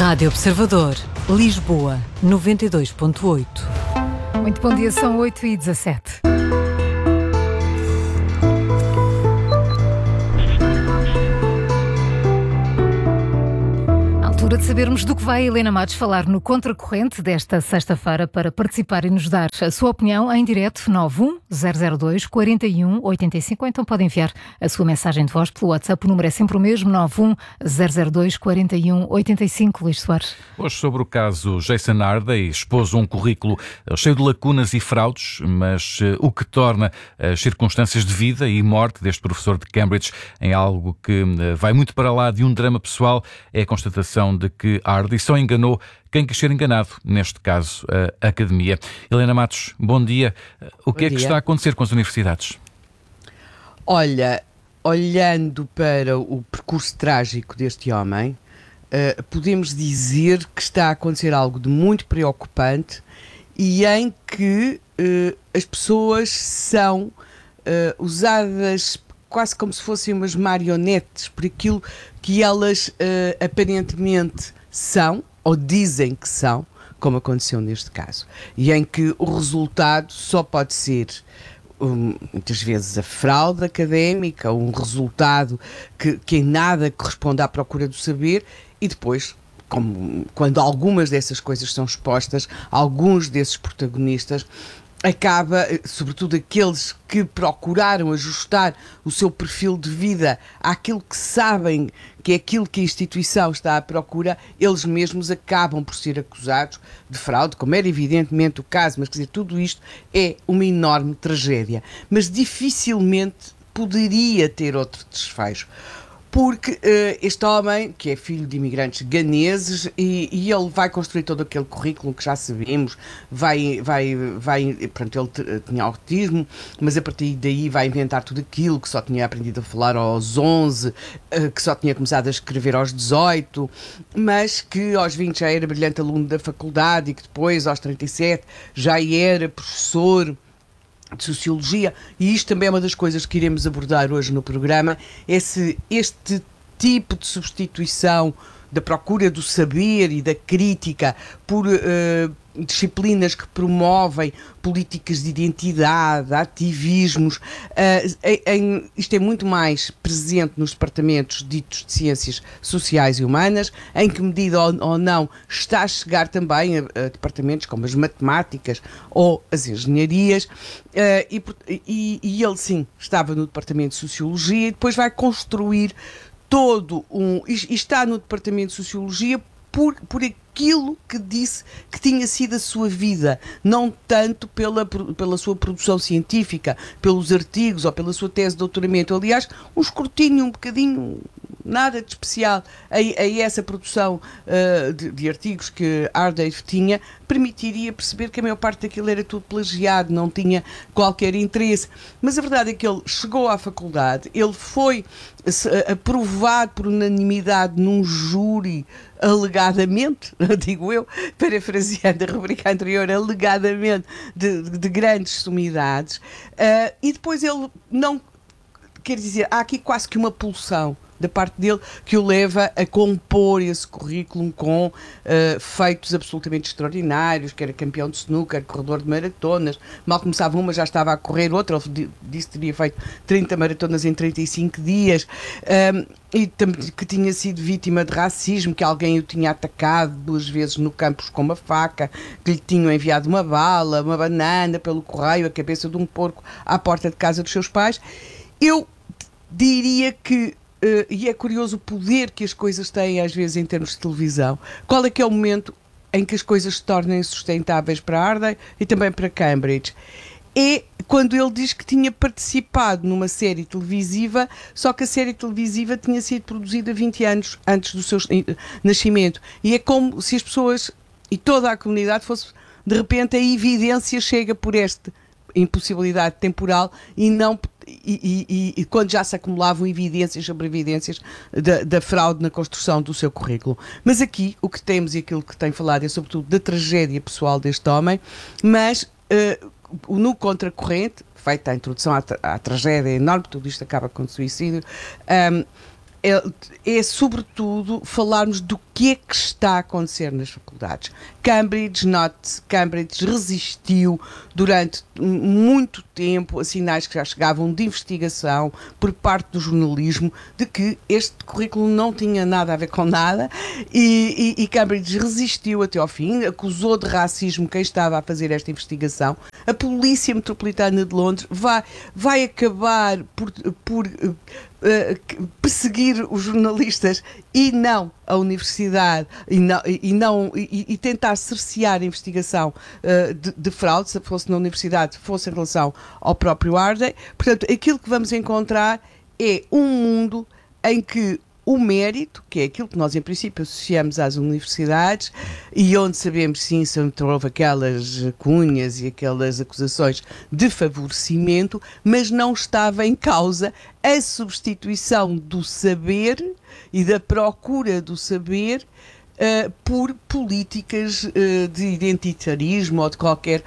Rádio Observador, Lisboa, 92.8. Muito bom dia, são 8h17. Altura de sabermos do que vai Helena Matos falar no Contracorrente desta sexta-feira. Para participar e nos dar a sua opinião em direto, 91002-4185. Então pode enviar a sua mensagem de voz pelo WhatsApp. O número é sempre o mesmo, 91002-4185. Luís Soares. Hoje sobre o caso Jason Ardey, expôs um currículo cheio de lacunas e fraudes, mas o que torna as circunstâncias de vida e morte deste professor de Cambridge em algo que vai muito para lá de um drama pessoal é a constatação de que Ardey só enganou quem quis ser enganado, neste caso a Academia. Helena Matos, bom dia. O que é que está a acontecer com as universidades? Olha, olhando para o percurso trágico deste homem, podemos dizer que está a acontecer algo de muito preocupante e em que as pessoas são usadas quase como se fossem umas marionetes por aquilo que elas aparentemente são, ou dizem que são, como aconteceu neste caso, e em que o resultado só pode ser muitas vezes a fraude académica, um resultado que em nada corresponde à procura do saber, e depois, quando algumas dessas coisas são expostas, alguns desses protagonistas acaba, sobretudo aqueles que procuraram ajustar o seu perfil de vida àquilo que sabem que é aquilo que a instituição está à procura, eles mesmos acabam por ser acusados de fraude, como era evidentemente o caso, mas quer dizer, tudo isto é uma enorme tragédia. Mas dificilmente poderia ter outro desfecho. Porque este homem, que é filho de imigrantes ganeses, e ele vai construir todo aquele currículo que já sabemos, portanto, ele tinha autismo, mas a partir daí vai inventar tudo aquilo, que só tinha aprendido a falar aos 11, que só tinha começado a escrever aos 18, mas que aos 20 já era brilhante aluno da faculdade e que depois, aos 37, já era professor de Sociologia, e isto também é uma das coisas que iremos abordar hoje no programa, é se este tipo de substituição da procura do saber e da crítica por disciplinas que promovem políticas de identidade, ativismos, isto é muito mais presente nos departamentos ditos de ciências sociais e humanas, em que medida ou não está a chegar também a departamentos como as matemáticas ou as engenharias, e ele sim estava no departamento de Sociologia e depois vai construir e está no departamento de Sociologia por aquilo que disse que tinha sido a sua vida, não tanto pela sua produção científica, pelos artigos ou pela sua tese de doutoramento. Aliás, um escrutínio um bocadinho, nada de especial a essa produção de artigos que Ardey tinha, permitiria perceber que a maior parte daquilo era tudo plagiado, não tinha qualquer interesse. Mas a verdade é que ele chegou à faculdade, ele foi aprovado por unanimidade num júri, alegadamente, digo eu, parafraseando a rubrica anterior, alegadamente de grandes sumidades, e depois ele não, quer dizer, há aqui quase que uma pulsão da parte dele que o leva a compor esse currículo com feitos absolutamente extraordinários, que era campeão de snooker, corredor de maratonas, mal começava uma já estava a correr outra, ele disse que teria feito 30 maratonas em 35 dias, e que tinha sido vítima de racismo, que alguém o tinha atacado 2 vezes no campus com uma faca, que lhe tinham enviado uma bala, uma banana pelo correio, a cabeça de um porco à porta de casa dos seus pais. Eu diria que e é curioso o poder que as coisas têm às vezes em termos de televisão. Qual é que é o momento em que as coisas se tornem sustentáveis para Ardey e também para Cambridge? É quando ele diz que tinha participado numa série televisiva, só que a série televisiva tinha sido produzida 20 anos antes do seu nascimento. E é como se as pessoas e toda a comunidade fosse, de repente, a evidência chega por esta impossibilidade temporal e quando já se acumulavam evidências sobre evidências da fraude na construção do seu currículo. Mas aqui o que temos e aquilo que tem falado é sobretudo da tragédia pessoal deste homem, mas no Contracorrente, feita a introdução à tragédia enorme, tudo isto acaba com suicídio, é sobretudo falarmos do que é que está a acontecer nas faculdades. Cambridge resistiu durante muito tempo a sinais que já chegavam de investigação por parte do jornalismo de que este currículo não tinha nada a ver com nada e Cambridge resistiu até ao fim, acusou de racismo quem estava a fazer esta investigação. A Polícia Metropolitana de Londres vai acabar por perseguir os jornalistas e não a universidade e tentar cercear a investigação de fraude, se fosse na universidade, fosse em relação ao próprio Ardern. Portanto, aquilo que vamos encontrar é um mundo em que o mérito, que é aquilo que nós em princípio associamos às universidades e onde sabemos sim se houve aquelas cunhas e aquelas acusações de favorecimento, mas não estava em causa a substituição do saber e da procura do saber por políticas de identitarismo ou de qualquer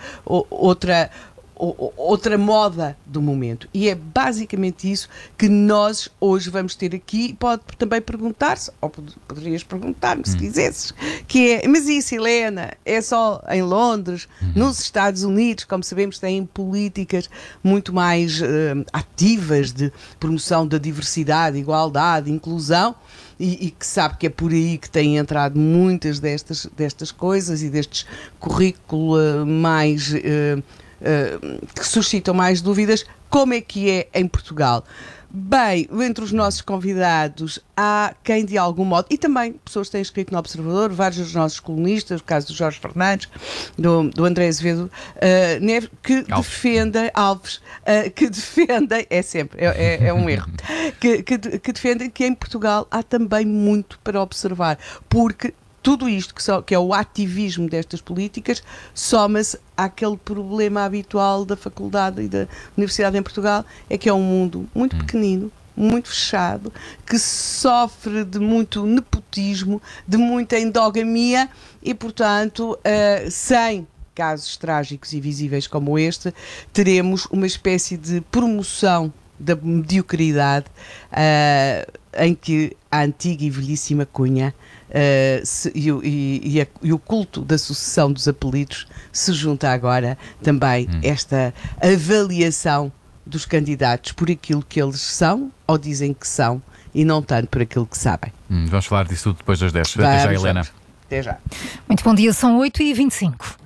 outra moda do momento. E é basicamente isso que nós hoje vamos ter aqui. Pode também perguntar-se, ou poderias perguntar-me se quisesses, que é, mas isso, Helena, é só em Londres? Nos Estados Unidos, como sabemos, têm políticas muito mais ativas de promoção da diversidade, igualdade, inclusão, e que sabe que é por aí que têm entrado muitas destas coisas e destes currículos mais que suscitam mais dúvidas. Como é que é em Portugal? Bem, entre os nossos convidados há quem de algum modo, e também pessoas que têm escrito no Observador, vários dos nossos colunistas, o caso do Jorge Fernandes, do André Azevedo Neves, que defendem, que defendem, é sempre, é um erro, que defendem que em Portugal há também muito para observar, porque tudo isto que é o ativismo destas políticas soma-se àquele problema habitual da faculdade e da universidade em Portugal, é que é um mundo muito pequenino, muito fechado, que sofre de muito nepotismo, de muita endogamia e, portanto, sem casos trágicos e visíveis como este, teremos uma espécie de promoção da mediocridade em que a antiga e velhíssima cunha e o culto da sucessão dos apelidos se junta agora também esta avaliação dos candidatos por aquilo que eles são ou dizem que são e não tanto por aquilo que sabem. Vamos falar disso tudo depois das 10. Até já, Helena. Até já. Muito bom dia, são 8h25.